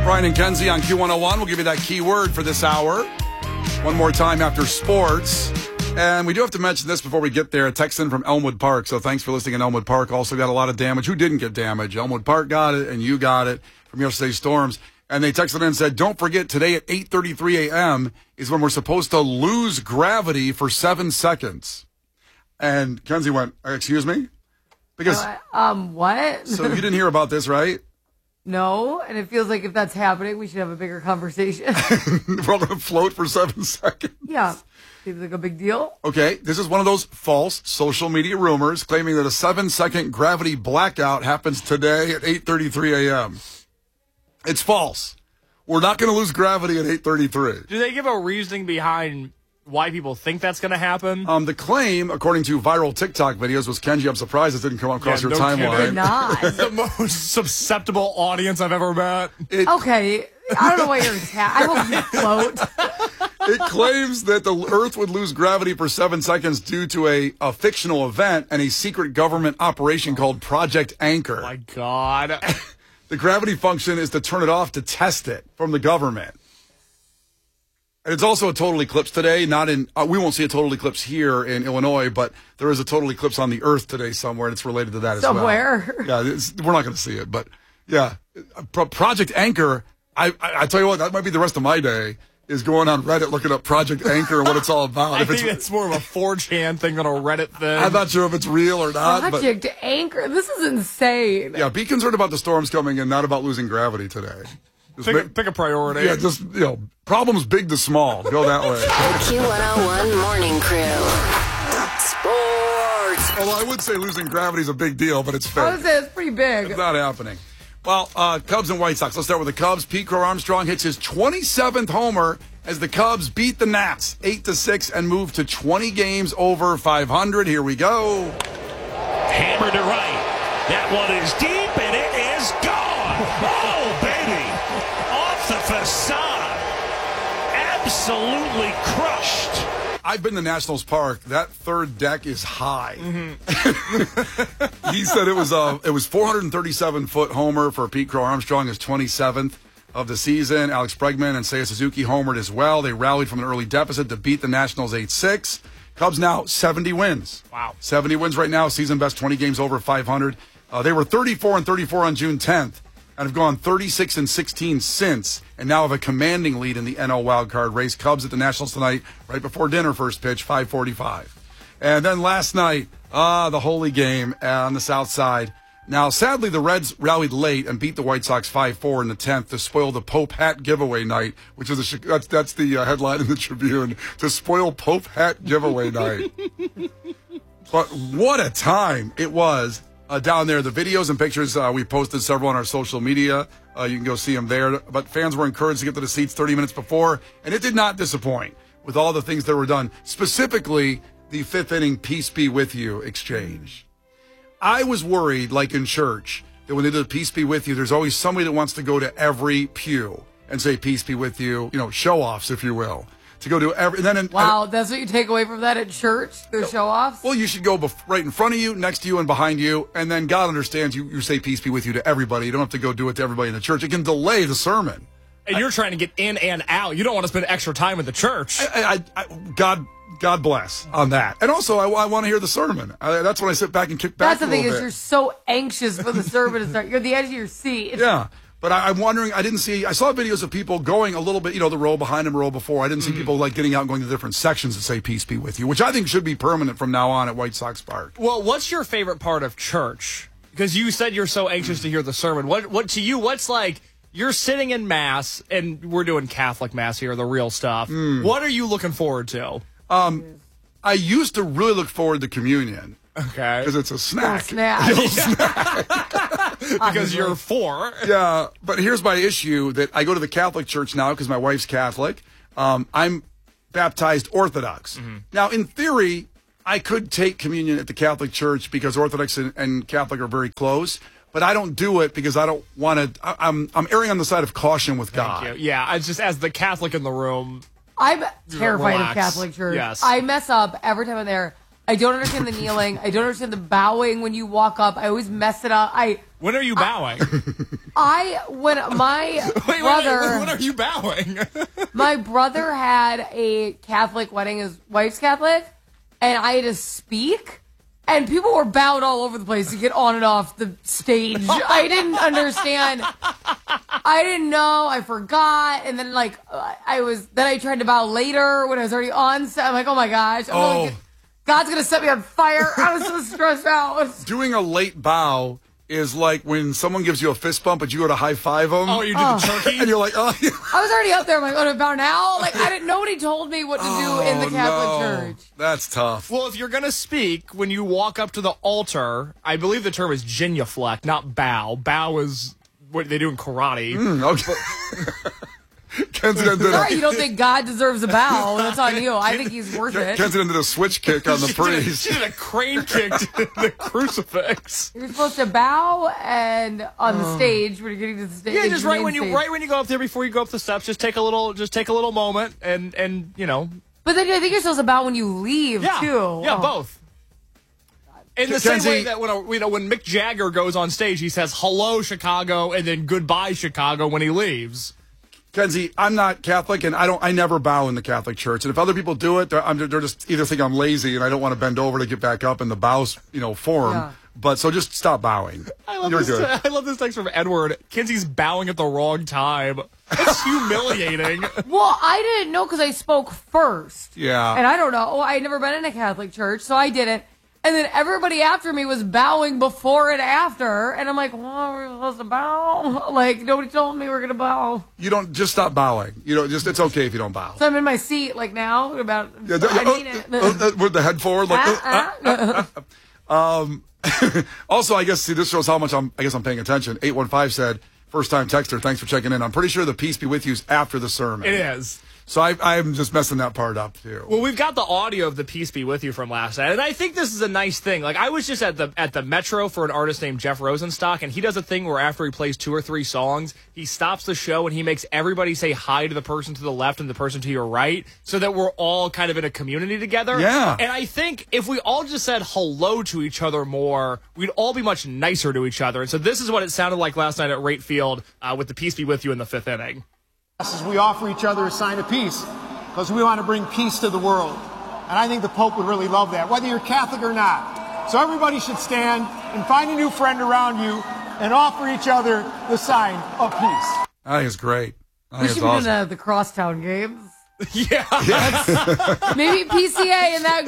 Brian and Kenzie on Q101. We'll give you that keyword for this hour. One more time after sports. And we do have to mention this before we get there. A text in from Elmwood Park. So thanks for listening in Elmwood Park. Also got a lot of damage. Who didn't get damage? Elmwood Park got it, and you got it from yesterday's storms. And they texted in and said, don't forget, today at 8:33 a.m. is when we're supposed to lose gravity for 7 seconds. And Kenzie went, excuse me? Because what? So you didn't hear about this, right? No, and it feels like if that's happening, we should have a bigger conversation. We're all going to float for 7 seconds. Yeah. Seems like a big deal. Okay, this is one of those false social media rumors claiming that a 7-second gravity blackout happens today at 8:33 a.m. It's false. We're not going to lose gravity at 8:33. Do they give a reasoning behind why people think that's going to happen? The claim, according to viral TikTok videos, was, Kenji, I'm surprised it didn't come across your no timeline. kidding. Not. The most susceptible audience I've ever met. Okay, I don't know why you're I hope you float. It claims that the Earth would lose gravity for 7 seconds due to a fictional event and a secret government operation called Project Anchor. Oh my God. The gravity function is to turn it off to test it from the government. And it's also a total eclipse today. Not in we won't see a total eclipse here in Illinois, but there is a total eclipse on the Earth today somewhere, and it's related to that as well. Somewhere. Yeah, we're not going to see it, but yeah, Project Anchor. I tell you what, that might be the rest of my day. Is going on Reddit looking up Project Anchor and what it's all about. I think it's more of a 4chan thing than a Reddit thing. I'm not sure if it's real or not. Project Anchor. This is insane. Yeah, be concerned about the storms coming in, not about losing gravity today. Pick a priority. Yeah, just, problems big to small. Go that way. Q101 Morning Crew. Sports. Although I would say losing gravity is a big deal, but it's fake. I would say it's pretty big. It's not happening. Well, Cubs and White Sox. Let's start with the Cubs. Pete Crow Armstrong hits his 27th homer as the Cubs beat the Nats 8-6 and move to 20 games over 500. Here we go. Hammer to right. That one is deep, and it is gone. Oh, baby. Off the facade. Absolutely crushed. I've been to Nationals Park. That third deck is high. Mm-hmm. He said it was 437-foot homer for Pete Crow Armstrong, his 27th of the season. Alex Bregman and Seiya Suzuki homered as well. They rallied from an early deficit to beat the Nationals 8-6. Cubs now 70 wins. Wow. 70 wins right now, season best, 20 games over 500. They were 34-34 on June 10th and have gone 36-16 since, and now have a commanding lead in the NL wildcard race. Cubs at the Nationals tonight, right before dinner, first pitch, 5:45. And then last night, the holy game on the South Side. Now, sadly, the Reds rallied late and beat the White Sox 5-4 in the 10th to spoil the Pope hat giveaway night, which is that's the headline in the Tribune, to spoil Pope hat giveaway night. But what a time it was down there. The videos and pictures, we posted several on our social media. You can go see them there. But fans were encouraged to get to the seats 30 minutes before, and it did not disappoint with all the things that were done, specifically the fifth inning Peace Be With You exchange. I was worried, like in church, that when they do the Peace Be With You, there's always somebody that wants to go to every pew and say Peace Be With You, show-offs, if you will. To go to every, and then that's what you take away from that at church? Those show-offs? Well, you should go right in front of you, next to you, and behind you, and then God understands you say Peace Be With You to everybody. You don't have to go do it to everybody in the church. It can delay the sermon. And you're trying to get in and out. You don't want to spend extra time at the church. God bless on that. And also, I want to hear the sermon. That's when I sit back and kick back. That's the thing is, you're so anxious for the sermon to start. You're at the edge of your seat. Yeah. But I'm wondering, I saw videos of people going a little bit, the row behind them, row before. I didn't see people getting out and going to different sections to say Peace Be With You, which I think should be permanent from now on at White Sox Park. Well, what's your favorite part of church? Because you said you're so anxious to hear the sermon. What to you, what's like, you're sitting in Mass, and we're doing Catholic Mass here, the real stuff. What are you looking forward to? I used to really look forward to communion. Okay. Because it's a snack. Because you're 4. Yeah, but here's my issue, that I go to the Catholic Church now because my wife's Catholic. I'm baptized Orthodox. Mm-hmm. Now, in theory, I could take communion at the Catholic Church because Orthodox and Catholic are very close. But I don't do it because I don't want to. I'm erring on the side of caution with God. Thank you. Yeah, it's just as the Catholic in the room. I'm terrified relax. of Catholic Church. Yes. I mess up every time I'm there. I don't understand the kneeling. I don't understand the bowing when you walk up. I always mess it up. When are you bowing? When my brother, when are you bowing? my brother had a Catholic wedding. His wife's Catholic, and I had to speak, and people were bowed all over the place to get on and off the stage. I didn't understand. I didn't know. I forgot, and then I tried to bow later when I was already on set. I'm like, oh my gosh, God's gonna set me on fire. I was so stressed out. Doing a late bow is like when someone gives you a fist bump, but you go to high five them. Oh, you do the turkey? And you're like, oh. I was already up there. I'm like, oh, to bow now? Like, nobody told me what to do in the Catholic Church. That's tough. Well, if you're going to speak, when you walk up to the altar, I believe the term is genuflect, not bow. Bow is what they do in karate. Okay. Kensington did Sorry, you don't think God deserves a bow. That's on you. I think he's worth it. Kensington did a switch kick on the priest. She did a crane kick to the crucifix. You're supposed to bow and on the stage when you're getting to the stage. Yeah, just right when you go up there before you go up the steps, just take a little moment and you know. But then I think you're supposed to bow when you leave too. Yeah, both. In the same way that when Mick Jagger goes on stage, he says hello Chicago and then goodbye Chicago when he leaves. Kenzie, I'm not Catholic, and I never bow in the Catholic Church. And if other people do it, they're just either think I'm lazy and I don't want to bend over to get back up in the bow, form. Yeah. But so just stop bowing. I love this text from Edward. Kenzie's bowing at the wrong time. It's humiliating. Well, I didn't know because I spoke first. Yeah. And I don't know. I had never been in a Catholic church, so I didn't. And then everybody after me was bowing before and after. And I'm like, well, we're supposed to bow? Like, nobody told me we're going to bow. You don't, just stop bowing. It's okay if you don't bow. So I'm in my seat, like now, I need it. With the head forward, like, Also, I guess, this shows how much I'm paying attention. 815 said, first time texter, thanks for checking in. I'm pretty sure the peace be with you's after the sermon. It is. So I'm just messing that part up too. Well, we've got the audio of the Peace Be With You from last night, and I think this is a nice thing. Like, I was just at the Metro for an artist named Jeff Rosenstock, and he does a thing where after he plays 2 or 3 songs, he stops the show and he makes everybody say hi to the person to the left and the person to your right, so that we're all kind of in a community together. Yeah. And I think if we all just said hello to each other more, we'd all be much nicer to each other. And so this is what it sounded like last night at Rate Field with the Peace Be With You in the 5th inning. We offer each other a sign of peace, because we want to bring peace to the world. And I think the Pope would really love that, whether you're Catholic or not. So everybody should stand and find a new friend around you and offer each other the sign of peace. I think it's great. We should be doing the Crosstown games. Yeah. Maybe PCA and that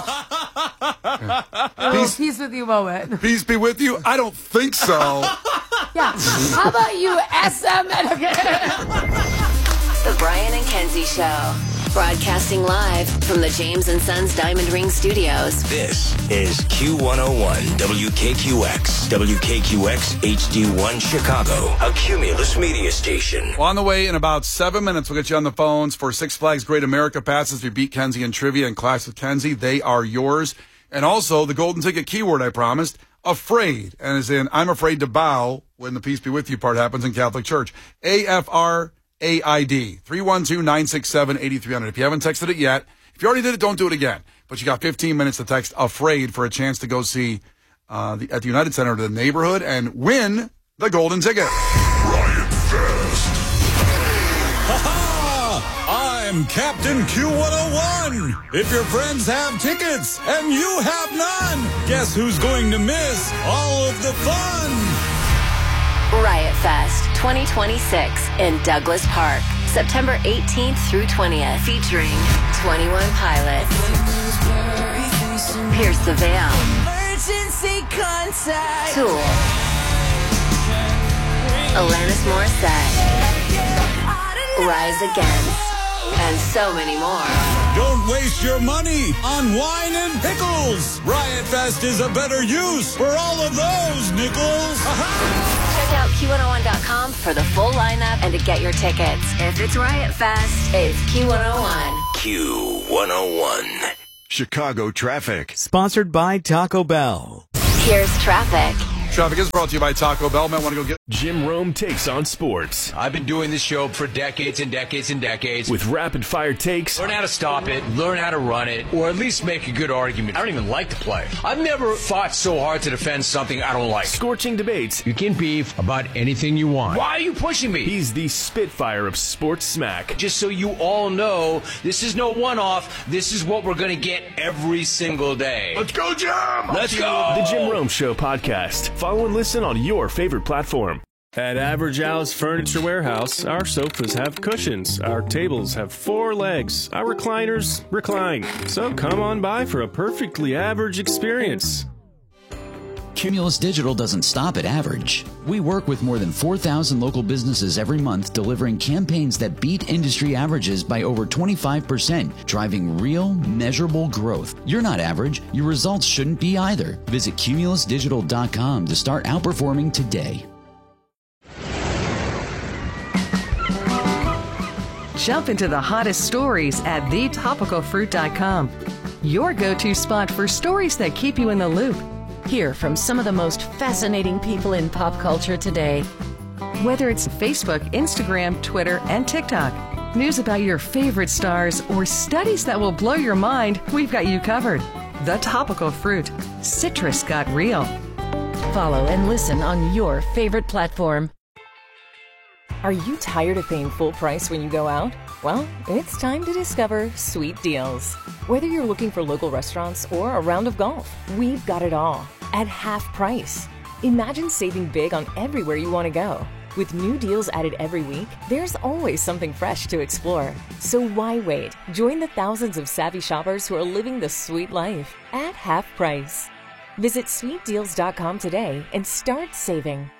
girl. Peace with you moment. Peace be with you? I don't think so. Yeah. How about you, SM? The Brian and Kenzie Show. Broadcasting live from the James & Sons Diamond Ring Studios. This is Q101 WKQX. WKQX HD1 Chicago. A Cumulus media station. Well, on the way in about 7 minutes, we'll get you on the phones for Six Flags Great America passes. If you beat Kenzie in trivia and Clash with Kenzie, they are yours. And also the golden ticket keyword I promised, afraid. And as in, I'm afraid to bow when the Peace Be With You part happens in Catholic Church. AFRAID, 312-967-8300. If you haven't texted it yet, if you already did it, don't do it again. But you got 15 minutes to text AFRAID for a chance to go see at the United Center the neighborhood and win the golden ticket. Riot Fest. Ha-ha! I'm Captain Q101. If your friends have tickets and you have none, guess who's going to miss all of the fun? Riot Fest 2026 in Douglas Park, September 18th through 20th, featuring 21 Pilots, Pierce the Veil, Emergency Contact, Tool, Alanis Morissette, Rise Against, and so many more. Don't waste your money on wine and pickles. Riot Fest is a better use for all of those nickels. Check out Q101.com for the full lineup and to get your tickets. If it's Riot Fest, it's Q101. Q101. Chicago traffic. Sponsored by Taco Bell. Here's traffic. Traffic is brought to you by Taco Bell. Might want to go get Jim Rome takes on sports. I've been doing this show for decades and decades and decades. With rapid-fire takes. Learn how to stop it, learn how to run it, or at least make a good argument. I don't even like the play. I've never fought so hard to defend something I don't like. Scorching debates. You can beef about anything you want. Why are you pushing me? He's the Spitfire of sports smack. Just so you all know, this is no one-off. This is what we're going to get every single day. Let's go, Jim! Let's go! The Jim Rome Show podcast. Follow and listen on your favorite platform. At Average Al's Furniture Warehouse, our sofas have cushions, our tables have 4 legs, our recliners recline. So come on by for a perfectly average experience. Cumulus Digital doesn't stop at average. We work with more than 4,000 local businesses every month, delivering campaigns that beat industry averages by over 25%, driving real, measurable growth. You're not average. Your results shouldn't be either. Visit cumulusdigital.com to start outperforming today. Jump into the hottest stories at thetopicalfruit.com. Your go-to spot for stories that keep you in the loop. Hear from some of the most fascinating people in pop culture today. Whether it's Facebook, Instagram, Twitter, and TikTok, news about your favorite stars, or studies that will blow your mind, we've got you covered. The Topical Fruit. Citrus got real. Follow and listen on your favorite platform. Are you tired of paying full price when you go out? Well, it's time to discover Sweet Deals. Whether you're looking for local restaurants or a round of golf, we've got it all at half price. Imagine saving big on everywhere you want to go. With new deals added every week, there's always something fresh to explore. So why wait? Join the thousands of savvy shoppers who are living the sweet life at half price. Visit sweetdeals.com today and start saving.